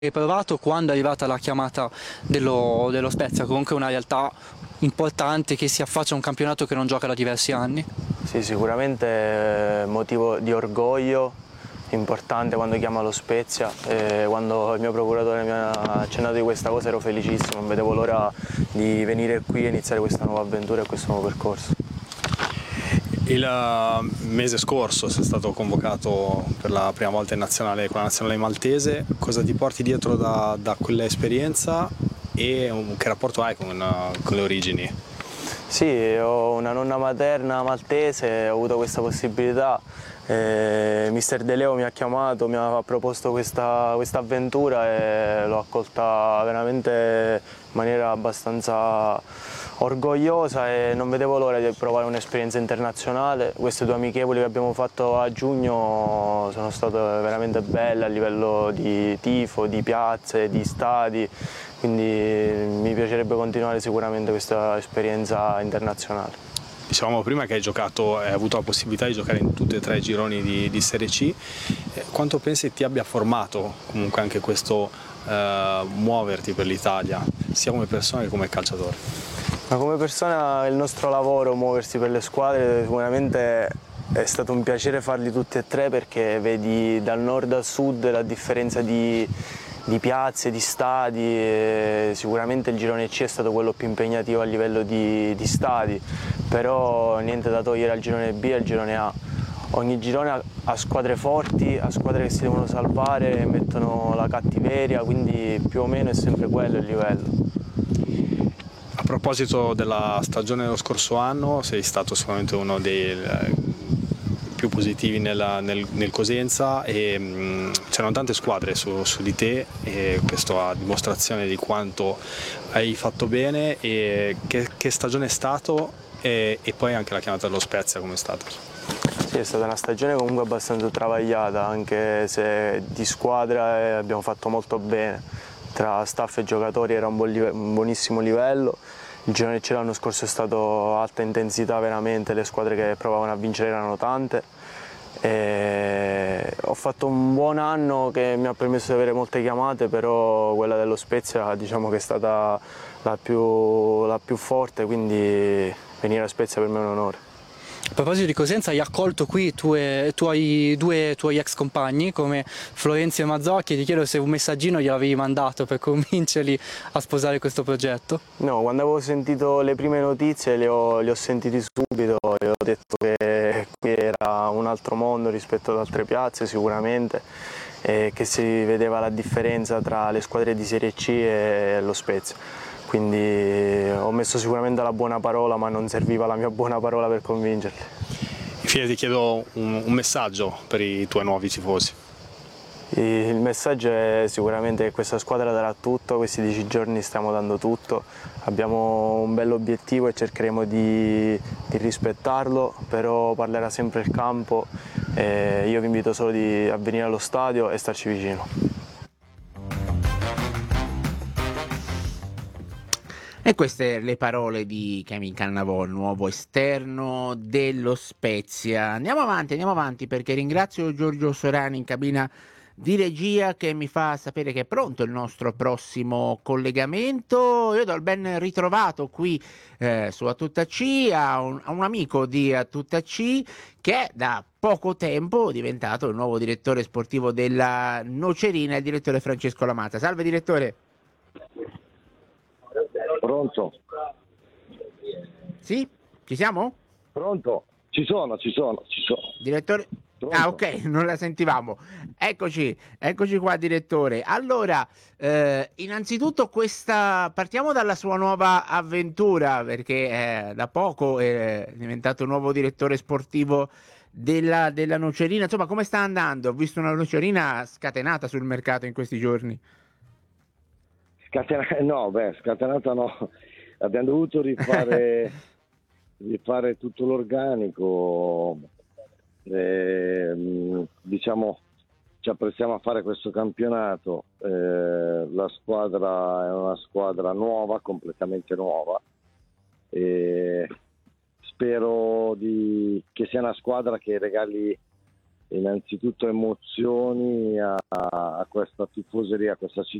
hai provato quando è arrivata la chiamata dello Spezia, comunque una realtà importante che si affaccia a un campionato che non gioca da diversi anni? Sì, sicuramente motivo di orgoglio importante quando chiama lo Spezia. Quando il mio procuratore mi ha accennato di questa cosa ero felicissimo, non vedevo l'ora di venire qui e iniziare questa nuova avventura e questo nuovo percorso. Il mese scorso sei stato convocato per la prima volta in nazionale con la nazionale maltese. Cosa ti porti dietro da quell'esperienza e che rapporto hai con le origini? Sì, ho una nonna materna maltese, ho avuto questa possibilità. Mister De Leo mi ha chiamato, mi ha proposto questa avventura e l'ho accolta veramente in maniera abbastanza orgogliosa e non vedevo l'ora di provare un'esperienza internazionale. Queste due amichevoli che abbiamo fatto a giugno sono state veramente belle a livello di tifo, di piazze, di stadi, quindi mi piacerebbe continuare sicuramente questa esperienza internazionale. Dicevamo prima che hai avuto la possibilità di giocare in tutti e tre i gironi di Serie C. Quanto pensi ti abbia formato comunque anche questo muoverti per l'Italia, sia come persona che come calciatore? Ma come persona il nostro lavoro, muoversi per le squadre, sicuramente è stato un piacere farli tutti e tre perché vedi dal nord al sud la differenza di piazze, di stadi. Sicuramente il girone C è stato quello più impegnativo a livello di stadi, però niente da togliere al girone B e al girone A. Ogni girone ha squadre forti, ha squadre che si devono salvare, mettono la cattiveria, quindi più o meno è sempre quello il livello. A proposito della stagione dello scorso anno, sei stato sicuramente uno dei più positivi nel Cosenza e c'erano tante squadre su di te e questo a dimostrazione di quanto hai fatto bene e che stagione è stato e poi anche la chiamata dello Spezia come è stata? Sì, è stata una stagione comunque abbastanza travagliata, anche se di squadra abbiamo fatto molto bene. Tra staff e giocatori era un buonissimo livello. Il girone C l'anno scorso è stato alta intensità veramente, le squadre che provavano a vincere erano tante. Ho fatto un buon anno che mi ha permesso di avere molte chiamate, però quella dello Spezia diciamo che è stata la più forte, quindi venire a Spezia per me è un onore. A proposito di Cosenza, hai accolto qui i due tuoi ex compagni come Florenzio e Mazzocchi, ti chiedo se un messaggino gliel'avevi mandato per convincerli a sposare questo progetto? No, quando avevo sentito le prime notizie li ho sentiti subito e ho detto che qui era un altro mondo rispetto ad altre piazze sicuramente e che si vedeva la differenza tra le squadre di Serie C e lo Spezia. Quindi ho messo sicuramente la buona parola, ma non serviva la mia buona parola per convincerli. Infine ti chiedo un messaggio per i tuoi nuovi tifosi. Il messaggio è sicuramente che questa squadra darà tutto, questi 10 giorni stiamo dando tutto, abbiamo un bell'obiettivo e cercheremo di rispettarlo, però parlerà sempre il campo e io vi invito solo a venire allo stadio e starci vicino. E queste le parole di Kevin Cannavò, il nuovo esterno dello Spezia. Andiamo avanti perché ringrazio Giorgio Sorani in cabina di regia che mi fa sapere che è pronto il nostro prossimo collegamento. Io do il ben ritrovato qui su A Tutta C a un amico di A Tutta C che è da poco tempo diventato il nuovo direttore sportivo della Nocerina, il direttore Francesco Lamata. Salve direttore. Pronto? Sì? Ci siamo? Pronto? Ci sono. Direttore? Pronto? Ah, ok, non la sentivamo. Eccoci qua, direttore. Allora, innanzitutto partiamo dalla sua nuova avventura, perché da poco è diventato nuovo direttore sportivo della Nocerina. Insomma, come sta andando? Ho visto una Nocerina scatenata sul mercato in questi giorni. Scatenata no. Abbiamo dovuto rifare tutto l'organico. Diciamo, ci apprestiamo a fare questo campionato. La squadra è una squadra nuova, completamente nuova. Spero che sia una squadra che regali innanzitutto emozioni a questa tifoseria, a questa